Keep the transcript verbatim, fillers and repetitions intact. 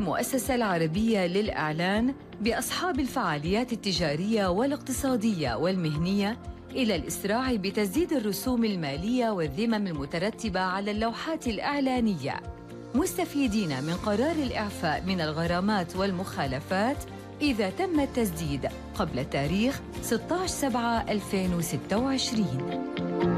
المؤسسة العربية للإعلان بأصحاب الفعاليات التجارية والاقتصادية والمهنية إلى الإسراع بتسديد الرسوم المالية والذمم المترتبة على اللوحات الإعلانية، مستفيدين من قرار الإعفاء من الغرامات والمخالفات إذا تم التسديد قبل تاريخ ستة عشر سبعة ألفين وستة وعشرين.